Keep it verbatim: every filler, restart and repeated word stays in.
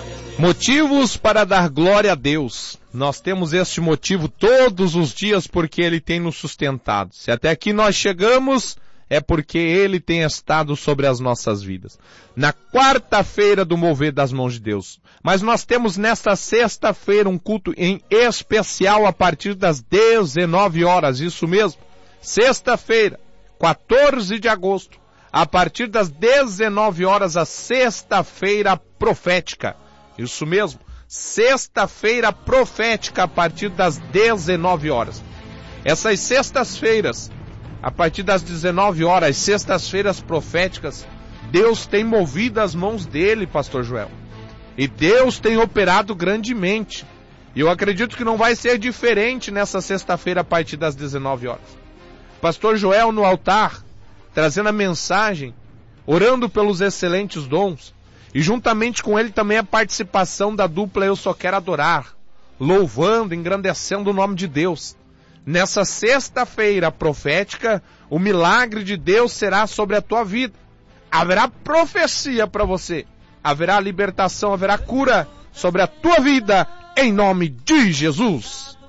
Motivos para dar glória a Deus. Nós temos este motivo todos os dias porque Ele tem nos sustentado. Se até aqui nós chegamos, é porque Ele tem estado sobre as nossas vidas. Na quarta-feira do mover das mãos de Deus. Mas nós temos nesta sexta-feira um culto em especial a partir das dezenove horas. Isso mesmo. Sexta-feira, quatorze de agosto. A partir das dezenove horas, a sexta-feira profética. Isso mesmo, sexta-feira profética a partir das dezenove horas. Essas sextas-feiras, a partir das dezenove horas, sextas-feiras proféticas, Deus tem movido as mãos dele, pastor Joel. E Deus tem operado grandemente. E eu acredito que não vai ser diferente nessa sexta-feira a partir das dezenove horas. Pastor Joel no altar, trazendo a mensagem, orando pelos excelentes dons. E juntamente com ele também a participação da dupla Eu Só Quero Adorar, louvando, engrandecendo o nome de Deus. Nessa sexta-feira profética, o milagre de Deus será sobre a tua vida. Haverá profecia para você, haverá libertação, haverá cura sobre a tua vida, em nome de Jesus.